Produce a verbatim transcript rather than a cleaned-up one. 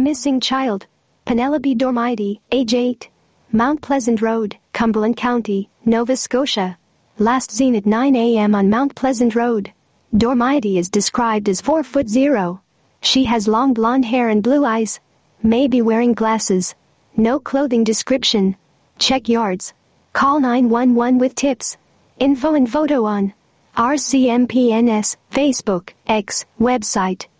Missing child. Penelope Dormidy, age eight. Mount Pleasant Road, Cumberland County, Nova Scotia. Last seen at nine a m on Mount Pleasant Road. Dormidy is described as four foot zero. She has long blonde hair and blue eyes. May be wearing glasses. No clothing description. Check yards. Call nine one one with tips. Info and photo on R C M P N S, Facebook, X, website.